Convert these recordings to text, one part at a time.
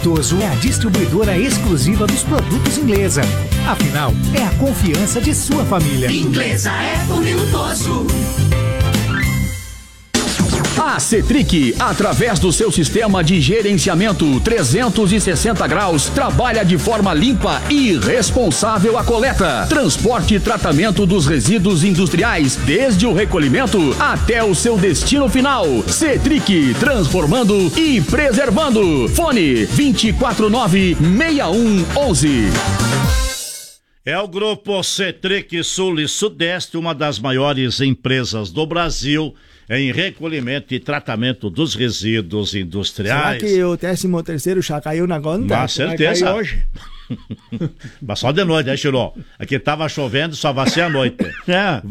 Minutoso é a distribuidora exclusiva dos produtos Inglesa. Afinal, é a confiança de sua família. Inglesa é do Minutoso. A Cetric, através do seu sistema de gerenciamento 360 graus, trabalha de forma limpa e responsável a coleta, transporte e tratamento dos resíduos industriais, desde o recolhimento até o seu destino final. Cetric, transformando e preservando. Fone 249-6111. É o Grupo Cetric Sul e Sudeste, uma das maiores empresas do Brasil em recolhimento e tratamento dos resíduos industriais. Será que o 13º já caiu na conta? Com certeza. Vai cair hoje. Mas só de noite, né, Chirô? Aqui tava chovendo, só vai ser à noite. É.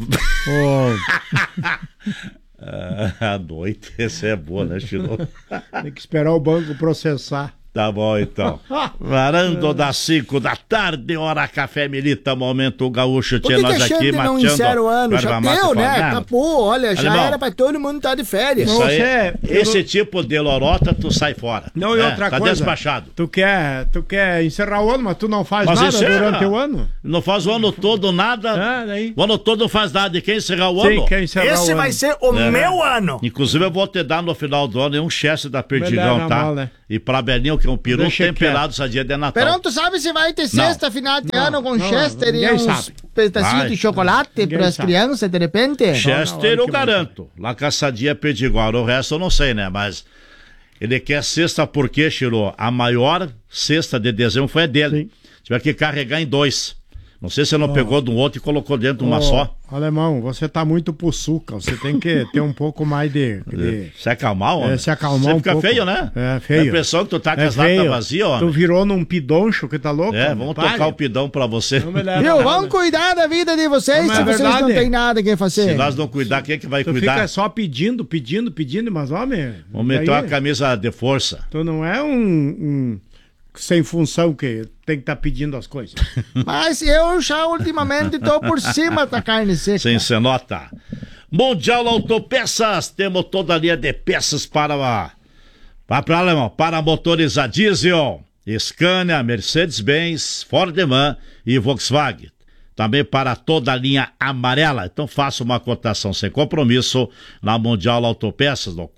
À noite, essa é boa, né, Chirô? Tem que esperar o banco processar. Tá bom, então. Varando das 5 da tarde, hora café milita, momento gaúcho, Por que nós a aqui gente não encerra o ano? Já deu, né? Acabou, olha, já Alemão, era pra todo mundo estar de férias. Isso aí, esse tipo de lorota, tu sai fora. Não, e outra tá coisa. despachado. Tu quer encerrar o ano, mas tu não faz nada durante o ano? Não faz o ano todo nada. Daí. O ano todo não faz nada. E quem encerrar o Sim, ano? quer encerrar Esse o vai ano. ser o meu ano. Inclusive, eu vou te dar no final do ano um cheste da Perdigão, na tá? mão, né? E pra Belinho, que é um peru Deixa temperado sadia de Natal. Perão, tu sabe se vai ter sexta final de ano com Chester e ninguém uns sabe. pedacinhos Vai. de chocolate Ninguém para as sabe. crianças, de repente? Chester eu que garanto. Lá Caçadia Perdigão. O resto eu não sei, né? Mas ele quer cesta porque, Chiro, a maior cesta de dezembro foi a dele. Sim. Tiver que carregar em 2. Não sei se ele não pegou de um outro e colocou dentro de uma só. Alemão, você tá muito puçuca. Você tem que ter um pouco mais de... Se acalmar, homem. se acalmar Você um fica pouco. feio, né? É, feio. A impressão que tu tá com É as latas feio. vazias, Tu homem. virou num pidoncho que tá louco? É, homem. vamos Pare. tocar o pidão pra você. Não me leva Viu? nada. Vamos cuidar da vida de vocês Não, se é vocês não verdade. têm nada que fazer. Se nós não cuidar, quem é que vai Tu cuidar? fica só pedindo, mas homem... Vamos meter daí, uma camisa de força. Tu não é um sem função que tem que estar pedindo as coisas. Mas eu já ultimamente tô por cima da carne seca. Sem ser nota. Mundial Autopeças, temos toda a linha de peças para motores a diesel, Scania, Mercedes-Benz, Ford-Man e Volkswagen. Também para toda a linha amarela. Então faça uma cotação sem compromisso na Mundial Autopeças no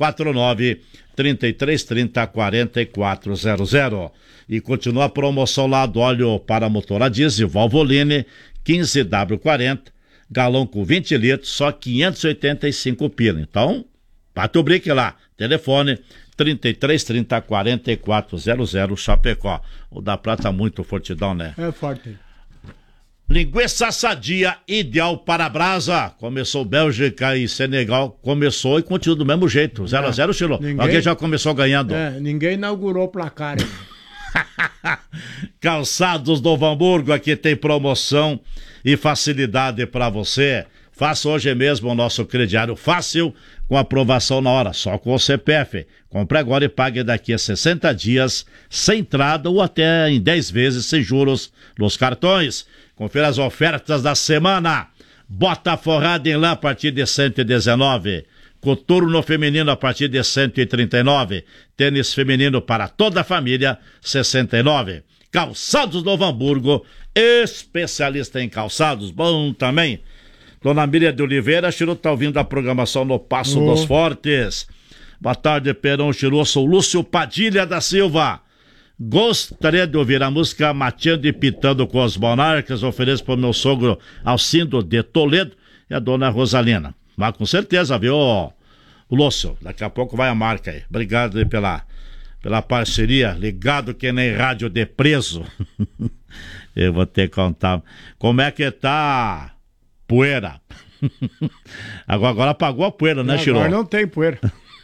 49-3330-4400. E continua a promoção lá do óleo para motor a diesel Valvoline 15W40, galão com 20 litros, só 585 pila. Então, bate o brique lá. Telefone 3330-4400 Chapecó. O da Prata muito fortidão, né? É forte. Linguiça sadia, ideal para a brasa. Começou Bélgica e Senegal, começou e continua do mesmo jeito. 0-0, Chilo. Alguém já começou ganhando. Ninguém inaugurou o placar. Calçados Novo Hamburgo, aqui tem promoção e facilidade para você. Faça hoje mesmo o nosso crediário fácil, com aprovação na hora, só com o CPF. Compre agora e pague daqui a 60 dias, sem entrada ou até em 10 vezes sem juros nos cartões. Confira as ofertas da semana. Bota forrada em lã a partir de 119. Coturno feminino a partir de 139. Tênis feminino para toda a família, 69. Calçados Novo Hamburgo, especialista em calçados, bom também. Dona Miriam de Oliveira, Chiru tá ouvindo a programação no Passo dos Fortes. Boa tarde, Perão, Chiru, sou Lúcio Padilha da Silva. Gostaria de ouvir a música Mateando e Pitando com os Monarcas, ofereço para o meu sogro Alcindo de Toledo e a dona Rosalina. Mas com certeza, viu, Lúcio? Daqui a pouco vai a marca aí. Obrigado aí pela parceria, ligado que nem rádio de preso. Eu vou ter que contar. Como é que tá poeira? Agora apagou a poeira, né, Chirô? Agora não tem poeira.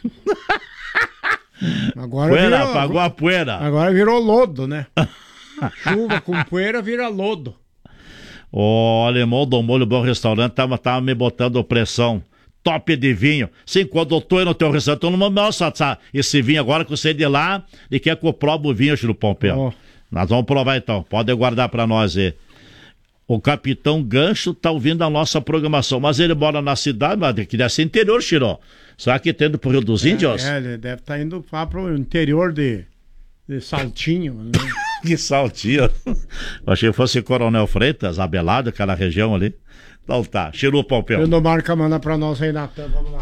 Agora Poeira, apagou a poeira. Agora virou lodo, né? Chuva com poeira vira lodo. O alemão do Molho Bom Restaurante tava me botando pressão. Top de vinho. Sim, quando eu tô aí no teu restaurante, eu não nossa, esse vinho agora que você de lá e quer que eu probe o vinho, Chiru Pompeu. Nós vamos provar então. Pode guardar pra nós aí. O Capitão Gancho tá ouvindo a nossa programação, mas ele mora na cidade, mas ele queria ser interior, Chiró. Será que tá indo pro Rio dos Índios? Ele deve estar indo para pro interior de de saltinho, né? Que saltinho. Eu achei que fosse Coronel Freitas, Abelardo, aquela região ali. Então tá, Chiru Pompeu. Eu não marca, manda pra nós aí, Natan, vamos lá.